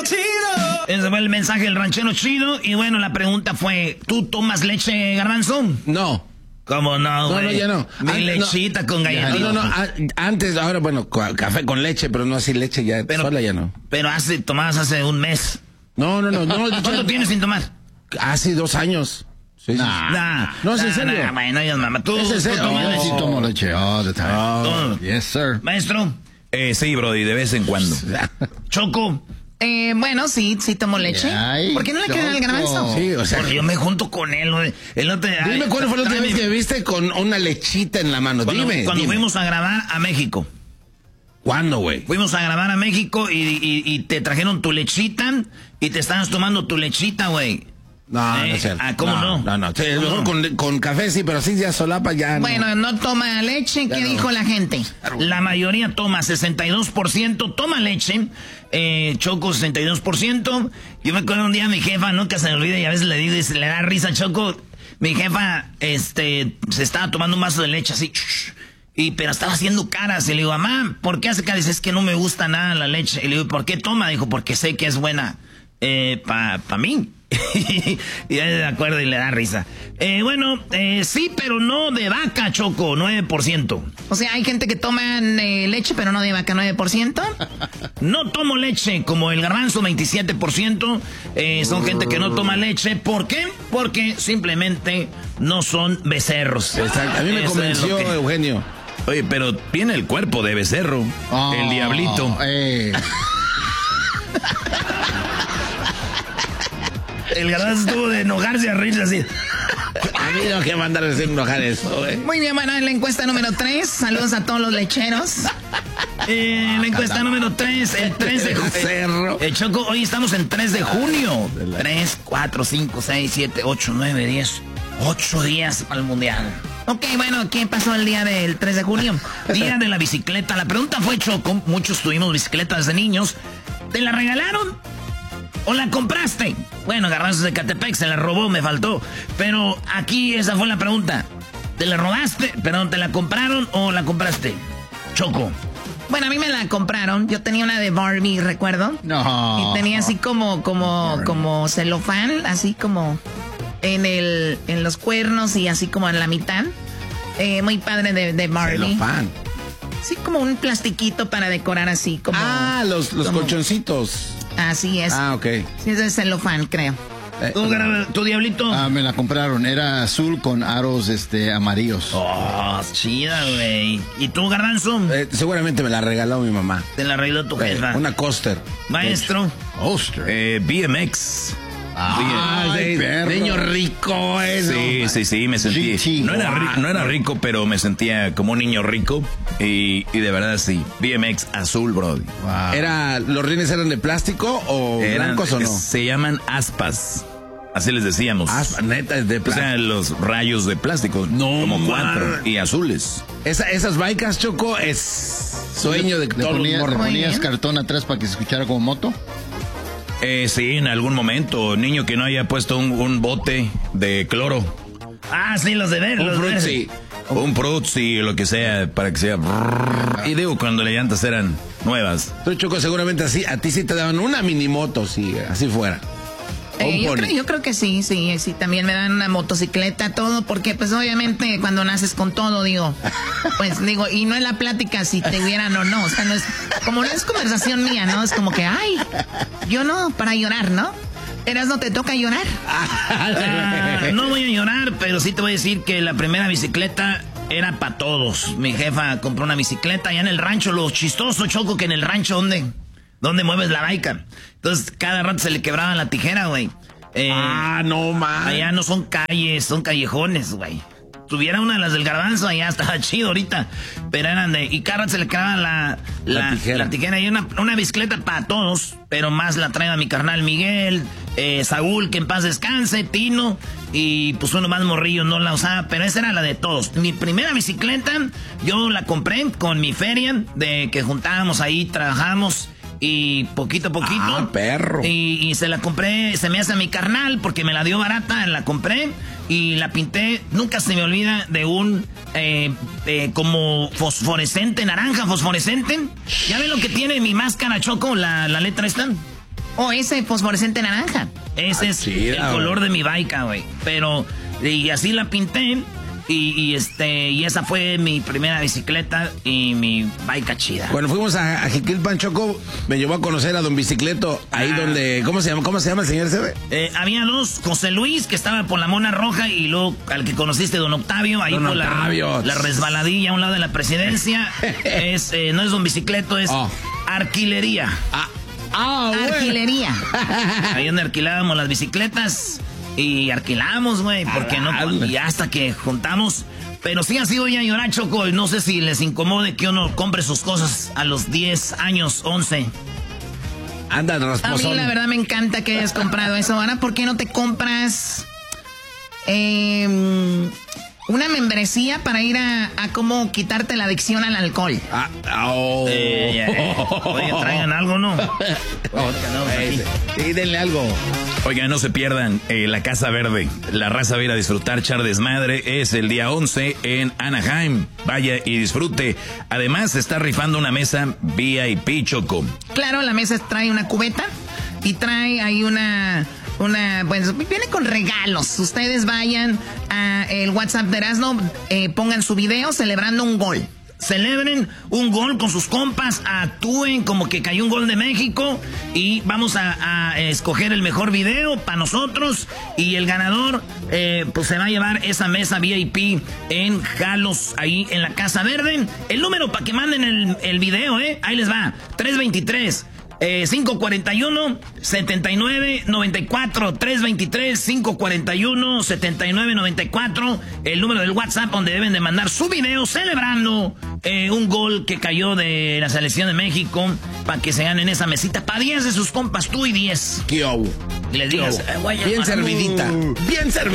Ese fue el mensaje del ranchero chido. Y bueno, la pregunta fue, ¿tú tomas leche, Garbanzo? No. ¿Cómo no, güey? No, ya no. Mi lechita con galletitas. No. Antes, ahora, bueno, café con leche, pero no así leche ya. Sola ya no. Pero tomabas hace un mes. No. ¿Cuánto tienes sin tomar? Hace 2 años. Sí. No, es en serio. Bueno, ya, mamá. ¿Tú ¿Es en serio? tomas leche? Sí, tomo leche all the time. Yes, sir. Maestro. Sí, Brody, de vez en cuando. Choco. Bueno, sí tomo leche. Ay, ¿Por qué no le queda el Garbanzo? Sí, o sea. Porque yo me junto con él, güey. Dime cuándo fue la última vez que me viste con una lechita en la mano. Cuando Dime. fuimos a grabar a México. ¿Cuándo, güey? Fuimos a grabar a México y te trajeron tu lechita y te estabas tomando tu lechita, güey. No, no es cierto. ¿Cómo no? No. Sí, mejor con café sí, pero así ya solapa ya no. Bueno, no toma leche. ¿Qué dijo la gente? La mayoría toma, 62% toma leche. Choco, 62%. Yo me acuerdo un día mi jefa, nunca se me olvida, y a veces le digo y se le da risa a Choco. Mi jefa, se estaba tomando un vaso de leche así, pero estaba haciendo caras. Y le digo, mamá, ¿por qué hace caras? Es que no me gusta nada la leche. Y le digo, ¿por qué toma? Dijo, porque sé que es buena pa' mí. Y ya se acuerda y le da risa. Sí, pero no de vaca, Choco, 9%. O sea, hay gente que toma leche, pero no de vaca, 9%. No tomo leche, como el Garbanzo, 27%. Son gente que no toma leche. ¿Por qué? Porque simplemente no son becerros. Exacto. A mí me convenció, Eugenio. Oye, pero tiene el cuerpo de becerro. El diablito. El Garbanzo estuvo de enojarse a reírse así. A mí no que mandar a decir enojar eso, güey. Muy bien, bueno, en la encuesta número 3. Saludos a todos los lecheros. La encuesta número 3, el 3 de junio. Choco, hoy estamos en 3 de junio. 3, 4, 5, 6, 7, 8, 9, 10. 8 días para el mundial. Ok, bueno, ¿qué pasó el día del 3 de junio? Día de la bicicleta. La pregunta fue, Choco, muchos tuvimos bicicletas de niños. ¿Te la regalaron o la compraste? Bueno, Garbanzo de Catepec se la robó, me faltó. Pero aquí esa fue la pregunta. ¿Te la robaste? ¿Perdón, te la compraron o la compraste? Choco. Bueno, a mí me la compraron. Yo tenía una de Barbie, recuerdo. No. Y tenía así como celofán, así como en los cuernos y así como en la mitad. Muy padre de Barbie. Celofán. Sí, como un plastiquito para decorar así como... los como, colchoncitos. Así es. Ok. Sí, es de celofán, creo. ¿Tu diablito? Me la compraron. Era azul con aros amarillos. Oh, chida, güey. ¿Y tú, Garbanzo? Seguramente me la regaló mi mamá. Te la arregló tu jefa. Una Coaster. Maestro. Coaster. BMX. Ay, niño rico eso. Sí, me sentí. No era rico, pero me sentía como un niño rico. Y de verdad sí. BMX azul, bro. Wow. ¿Los rines eran de plástico o blancos o no? Se llaman aspas. Así les decíamos. Neta, es de plástico. O sea, los rayos de plástico. No, como 4 y azules. Esas bikes, Choco, es sueño de todos los morros. ¿Le ponías cartón atrás para que se escuchara como moto? Sí, en algún momento. Niño que no haya puesto un bote de cloro. Ah, sí, los de ver. Un Fruitsy. Un Fruitsy, lo que sea, para que sea... Y digo, cuando las llantas eran nuevas. Tú, Choco, seguramente así, a ti sí te daban una minimoto, si así fuera. Yo creo que sí, también me dan una motocicleta, todo, porque pues obviamente cuando naces con todo, y no es la plática si te hubieran o no, o sea, no es conversación mía, ¿no? Es como que, ay, yo no, para llorar, ¿no? ¿Eras no te toca llorar? No voy a llorar, pero sí te voy a decir que la primera bicicleta era para todos. Mi jefa compró una bicicleta allá en el rancho, lo chistoso, Choco, que en el rancho, ¿Dónde mueves la bica? Entonces, cada rato se le quebraba la tijera, güey. No, man. Allá no son calles, son callejones, güey. Tuviera una de las del Garbanzo, allá estaba chido ahorita. Pero eran y cada rato se le quebraba la tijera. Y una bicicleta para todos, pero más la traía mi carnal Miguel, Saúl, que en paz descanse, Tino. Y pues uno más morrillo no la usaba, pero esa era la de todos. Mi primera bicicleta, yo la compré con mi feria, de que juntábamos ahí, trabajábamos. Y poquito a poquito. Perro. Y se la compré, se me hace a mi carnal porque me la dio barata, la compré y la pinté. Nunca se me olvida de un como fosforescente, naranja fosforescente. ¿Ya ven lo que tiene mi máscara, Choco? La letra esta. Oh, ese fosforescente naranja. Ese es el color de mi bike, güey. Pero, y así la pinté. Y esa fue mi primera bicicleta y mi bike chida. Cuando fuimos a Jiquilpan, Choco, me llevó a conocer a don Bicicleto, ahí donde, ¿cómo se llama el señor ese? Había dos, José Luis, que estaba por la Mona Roja, y luego al que conociste, don Octavio, ahí por la resbaladilla a un lado de la presidencia. No es don Bicicleto, es Arquilería. Arquilería. Ahí donde alquilábamos las bicicletas. Y alquilamos, güey, porque no, y hasta que juntamos. Pero sí, así voy a llorar, Choco. No sé si les incomode que uno compre sus cosas a los 10 años, 11. Anda, a mí la verdad me encanta que hayas comprado eso. Ahora, ¿por qué no te compras una membresía para ir a cómo quitarte la adicción al alcohol? Oye, traigan algo, ¿no? Sí, denle algo. Oigan, no se pierdan la Casa Verde. La raza va a ir a disfrutar, echar desmadre. Es el día 11 en Anaheim. Vaya y disfrute. Además, se está rifando una mesa VIP, Choco. Claro, la mesa trae una cubeta y trae ahí pues viene con regalos. Ustedes vayan a el WhatsApp de Erasmo, pongan su video celebrando un gol. Celebren un gol con sus compas, actúen como que cayó un gol de México y vamos a escoger el mejor video para nosotros y el ganador pues se va a llevar esa mesa VIP en Jalos, ahí en la Casa Verde. El número para que manden el video, ahí les va, 323 541-7994, 323-541-7994, el número del WhatsApp donde deben de mandar su video celebrando un gol que cayó de la selección de México para que se ganen esa mesita para 10 de sus compas, tú y 10. ¿Qué hubo? Y les digas, bien servidita, bien servidita.